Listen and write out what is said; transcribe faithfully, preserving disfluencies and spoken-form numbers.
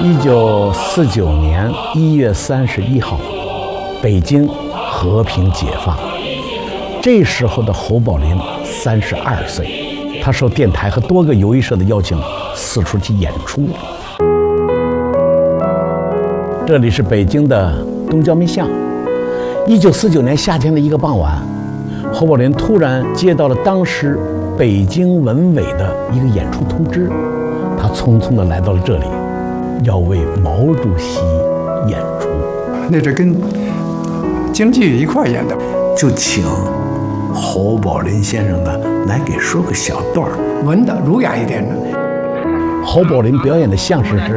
一九四九年一月三十一号，北京和平解放。这时候的侯宝林三十二岁，他受电台和多个友谊社的邀请，四处去演出。这里是北京的东交民巷。一九四九年夏天的一个傍晚，侯宝林突然接到了当时北京文委的一个演出通知，他匆匆地来到了这里，要为毛主席演出。 那是跟京剧一块演的， 就请侯宝林先生呢来给说个小段儿， 文的儒雅一点的。 侯宝林表演的相声是